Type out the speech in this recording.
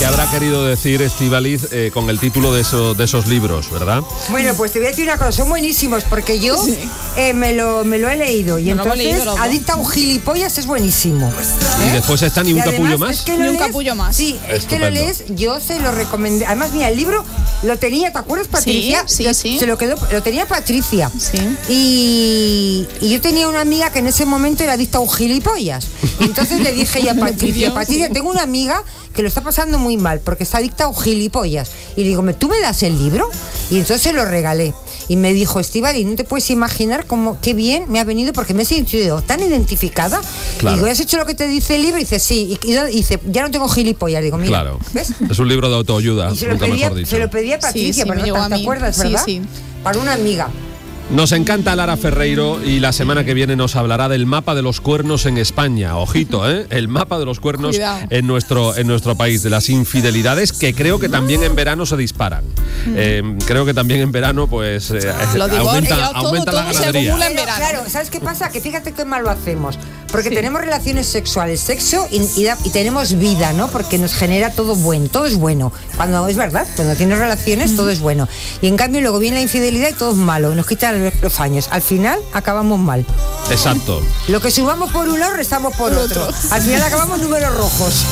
¿Qué habrá querido decir Estíbaliz con el título de esos libros, verdad? Bueno, pues te voy a decir una cosa, son buenísimos porque yo me lo he leído y entonces Adicta a un gilipollas es buenísimo. Y después está Ni un capullo más. Es que ni un capullo más. Sí, es que lo lees, yo se lo recomendé. Además, mira, el libro lo tenía, ¿te acuerdas, Patricia? Sí. Lo tenía Patricia. Sí. Y yo tenía una amiga que en ese momento era adicta a un gilipollas. Y entonces le dije a Patricia, tengo una amiga que lo está pasando muy mal porque está adicta a un gilipollas. Y le digo, ¿tú me das el libro? Y entonces se lo regalé. Y me dijo, Estíbaliz, no te puedes imaginar qué bien me ha venido porque me he sentido tan identificada. Claro. Y digo, ¿has hecho lo que te dice el libro? Y dice, sí. Y dice, ya no tengo gilipollas. Digo, mira, claro. ¿ves? Es un libro de autoayuda, Y se nunca mejor dicho. Se lo pedí a Patricia, pero no te acuerdas, ¿verdad? Sí. Para una amiga. Nos encanta Lara Ferreiro y la semana que viene nos hablará del mapa de los cuernos en España. Ojito, el mapa de los cuernos en nuestro país, de las infidelidades que creo que también en verano se disparan. Creo que también en verano pues aumenta la ganadería. Claro, ¿sabes qué pasa? Que fíjate qué mal lo hacemos. Porque tenemos relaciones sexuales, sexo y tenemos vida, ¿no? Porque nos genera todo bueno, todo es bueno. Cuando es verdad, cuando tienes relaciones todo es bueno. Y en cambio luego viene la infidelidad y todo es malo, nos quitan los años. Al final acabamos mal. Exacto. Lo que subamos por un lado, restamos por otro. Al final acabamos números rojos.